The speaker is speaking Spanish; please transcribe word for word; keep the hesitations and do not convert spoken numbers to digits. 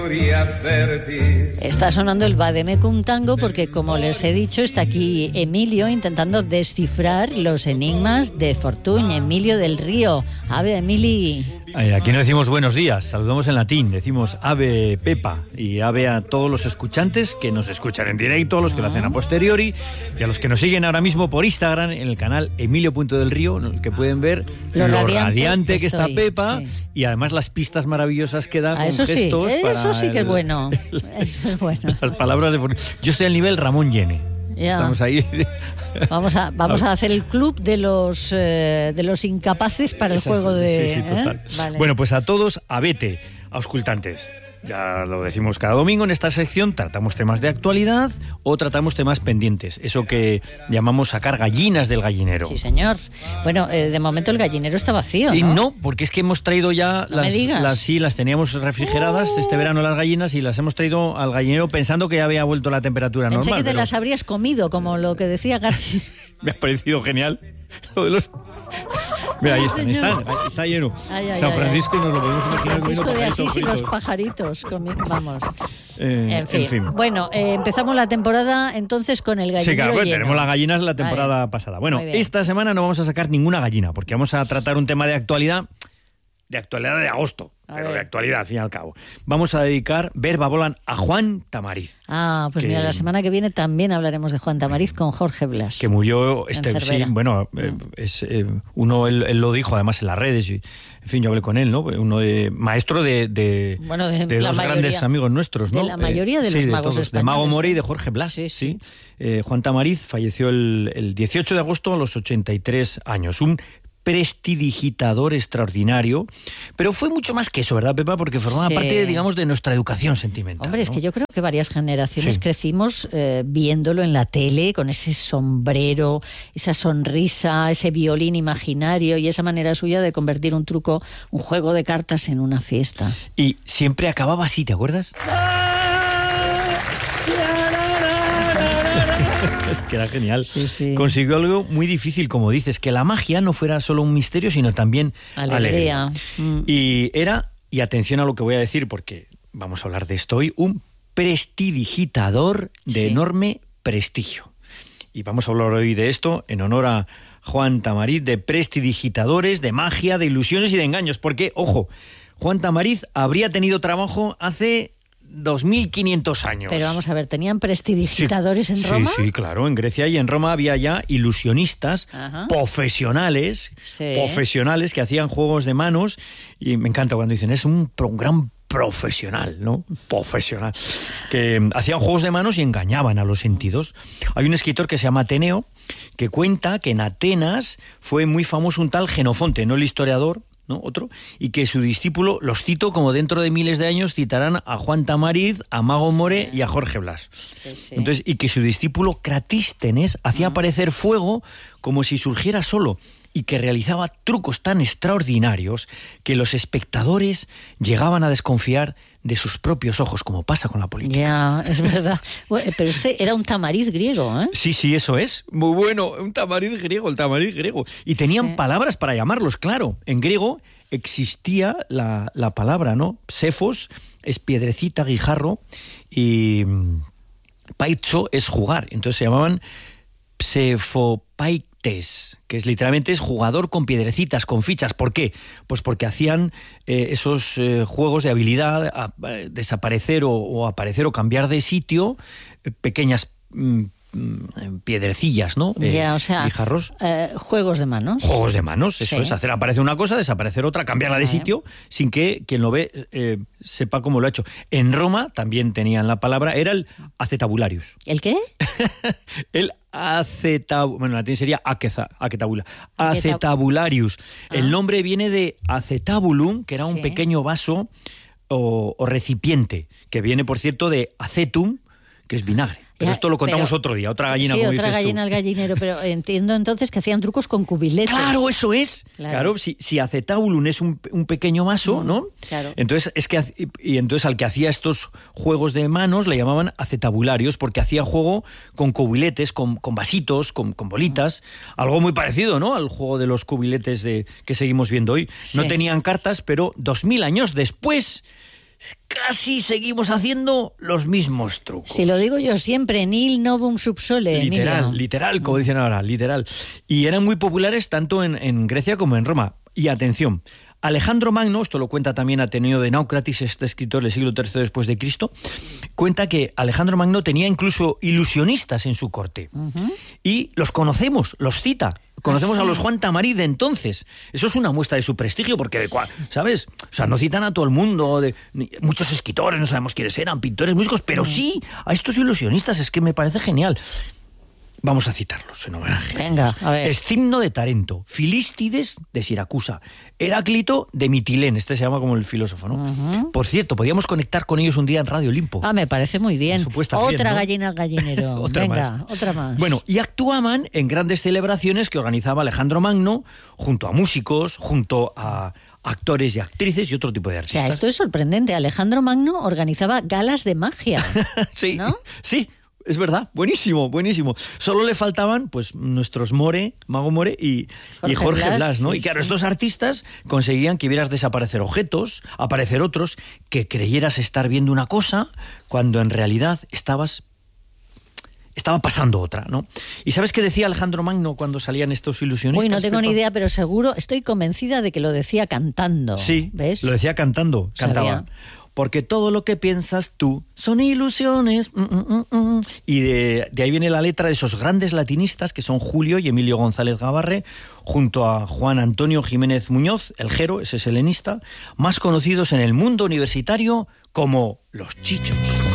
Está sonando el Vademecum Tango porque, como les he dicho, está aquí Emilio intentando descifrar los enigmas de Fortuny. Emilio del Río. Ave, Emili. Aquí no decimos buenos días, saludamos en latín, decimos ave Pepa, y ave a todos los escuchantes que nos escuchan en directo, a los que lo hacen a posteriori y a los que nos siguen ahora mismo por Instagram en el canal Emilio Punto del Río, en el que pueden ver lo, lo radiante, radiante que estoy, está Pepa, sí. Y además las pistas maravillosas que da ah, con eso gestos. Sí, para eso sí el, que es bueno. El, eso es bueno. Las palabras de Fortuny. Yo estoy al nivel Ramón Llene. Ya. Estamos ahí. Vamos a vamos a hacer el club de los eh, de los incapaces para el Exacto, juego de. Sí, sí, total. ¿eh? Vale. Bueno, pues a todos, a vete, auscultantes. Ya lo decimos cada domingo en esta sección, tratamos temas de actualidad o tratamos temas pendientes, eso que llamamos sacar gallinas del gallinero. Sí, señor. Bueno, eh, de momento el gallinero está vacío, ¿no? Y no, porque es que hemos traído ya no las, me digas. las sí, las teníamos refrigeradas uh. este verano las gallinas y las hemos traído al gallinero pensando que ya había vuelto la temperatura Pensé normal. Pensé que te pero... las habrías comido, como lo que decía García. Me ha parecido genial lo de los... Mira, ahí están, están, está lleno. Ay, ay, San Francisco ay, ay. Nos lo podemos imaginar. San Francisco de Asís y los pajaritos, vamos. Eh, en, fin. en fin. Bueno, eh, empezamos la temporada entonces con el gallinero Sí, claro, pues, lleno. Tenemos las gallinas la temporada vale. pasada. Bueno, esta semana no vamos a sacar ninguna gallina, porque vamos a tratar un tema de actualidad, de actualidad de agosto, a pero ver. de actualidad al fin y al cabo. Vamos a dedicar Verba Volant a Juan Tamariz. Ah, pues que, mira, la semana que viene también hablaremos de Juan Tamariz con Jorge Blas. Que murió, este, sí, bueno, eh, es, eh, uno, él, él lo dijo además en las redes, y, en fin, yo hablé con él, ¿no? Uno de, maestro de, de, bueno, de, de los mayoría, grandes amigos nuestros, ¿no? De la mayoría de eh, los sí, magos de todos, españoles. De Mago More ¿eh? y de Jorge Blas, sí. sí. sí. Eh, Juan Tamariz falleció el, el dieciocho de agosto a los ochenta y tres años. Un prestidigitador extraordinario, pero fue mucho más que eso, ¿verdad, Pepa? Porque formaba sí. parte, digamos, de nuestra educación sentimental. Hombre, ¿no? es que yo creo que varias generaciones sí. crecimos eh, viéndolo en la tele, con ese sombrero, esa sonrisa, ese violín imaginario y esa manera suya de convertir un truco, un juego de cartas en una fiesta. Y siempre acababa así, ¿te acuerdas? Es que era genial. Sí, sí. Consiguió algo muy difícil, como dices, que la magia no fuera solo un misterio, sino también alegría. alegría. Mm. Y era, y atención a lo que voy a decir, porque vamos a hablar de esto hoy, un prestidigitador de sí. enorme prestigio. Y vamos a hablar hoy de esto en honor a Juan Tamariz, de prestidigitadores, de magia, de ilusiones y de engaños. Porque, ojo, Juan Tamariz habría tenido trabajo hace dos mil quinientos años. Pero vamos a ver, ¿tenían prestidigitadores sí, en Roma? Sí, sí, claro, en Grecia y en Roma había ya ilusionistas Ajá. profesionales, sí. profesionales que hacían juegos de manos, y me encanta cuando dicen, es un, un gran profesional, ¿no? Profesional. Que hacían juegos de manos y engañaban a los sentidos. Hay un escritor que se llama Ateneo, que cuenta que en Atenas fue muy famoso un tal Jenofonte, no el historiador, ¿no? Otro, y que su discípulo, los cito como dentro de miles de años citarán a Juan Tamariz, a Mago More y a Jorge Blas. Sí, sí. Entonces, y que su discípulo Cratístenes hacía uh-huh. aparecer fuego como si surgiera solo y que realizaba trucos tan extraordinarios que los espectadores llegaban a desconfiar de sus propios ojos, como pasa con la política. Ya, es verdad. Bueno, pero este era un Tamariz griego, ¿eh? Sí, sí, eso es. Muy bueno, un Tamariz griego, el Tamariz griego. Y tenían sí. palabras para llamarlos, claro. En griego existía la, la palabra, ¿no? Psefos es piedrecita, guijarro, y paizo es jugar. Entonces se llamaban psefopaites, que es literalmente es jugador con piedrecitas, con fichas. ¿Por qué? Pues porque hacían eh, esos eh, juegos de habilidad, a, a desaparecer o, o aparecer o cambiar de sitio, eh, pequeñas mm, piedrecillas, ¿no? Eh, ya, o sea, guijarros. Eh, juegos de manos. Juegos de manos, eso sí. es, hacer aparecer una cosa, desaparecer otra, cambiarla de sitio, sin que quien lo ve eh, sepa cómo lo ha hecho. En Roma también tenían la palabra, era el acetabularius. ¿El qué? el acetabularius, bueno, latín sería aqueza, aquetabula, acetabularius. Ah. El nombre viene de acetabulum, que era un sí. pequeño vaso o, o recipiente, que viene, por cierto, de acetum, que es vinagre. Pero ya, esto lo contamos pero, otro día, otra gallina, sí, como otra dices gallina tú. al gallinero, pero entiendo entonces que hacían trucos con cubiletes. Claro, eso es. Claro, claro si, si acetabulum es un, un pequeño vaso, mm, ¿no? Claro. Entonces, es que, y entonces al que hacía estos juegos de manos le llamaban acetabularios, porque hacía juego con cubiletes, con, con vasitos, con, con bolitas, mm. algo muy parecido, ¿no? Al juego de los cubiletes de, que seguimos viendo hoy. Sí. No tenían cartas, pero dos mil años después casi seguimos haciendo los mismos trucos. Si lo digo yo siempre, nil novum subsole. Literal, Emilio. literal, como dicen ahora, literal. Y eran muy populares tanto en, en Grecia como en Roma. Y atención, Alejandro Magno, esto lo cuenta también Ateneo de Náucratis, este escritor del siglo tercero después de Cristo, cuenta que Alejandro Magno tenía incluso ilusionistas en su corte. Uh-huh. Y los conocemos, los cita. Conocemos ¿Ah, sí? a los Juan Tamarí de entonces. Eso es una muestra de su prestigio, porque, ¿sabes? O sea, no citan a todo el mundo, de, muchos escritores, no sabemos quiénes eran, pintores, músicos, pero sí a estos ilusionistas, es que me parece genial. Vamos a citarlos en homenaje. Venga, a ver. Escimno de Tarento, Filístides de Siracusa, Heráclito de Mitilén, este se llama como el filósofo, ¿no? Uh-huh. Por cierto, podíamos conectar con ellos un día en Radio Olimpo. Ah, me parece muy bien. Otra bien, ¿no? gallina al gallinero. otra Venga, más. otra más. Bueno, y actuaban en grandes celebraciones que organizaba Alejandro Magno, junto a músicos, junto a actores y actrices y otro tipo de artistas. O sea, esto es sorprendente. Alejandro Magno organizaba galas de magia. sí, ¿no? sí. Es verdad, buenísimo, buenísimo. Solo le faltaban, pues, nuestros More, Mago More y Jorge, y Jorge Blas, Blas, ¿no? Sí, y claro, sí. estos artistas conseguían que vieras desaparecer objetos, aparecer otros, que creyeras estar viendo una cosa cuando en realidad estabas estaba pasando otra, ¿no? ¿Y sabes qué decía Alejandro Magno cuando salían estos ilusionistas? Uy, no tengo Pepa? ni idea, pero seguro, estoy convencida de que lo decía cantando. Sí, ¿ves? Lo decía cantando, cantaba. Sabía. Porque todo lo que piensas tú son ilusiones. Mm, mm, mm. Y de, de ahí viene la letra de esos grandes latinistas que son Julio y Emilio González Gabarre, junto a Juan Antonio Jiménez Muñoz, el Jero, ese es helenista, más conocidos en el mundo universitario como los Chichos.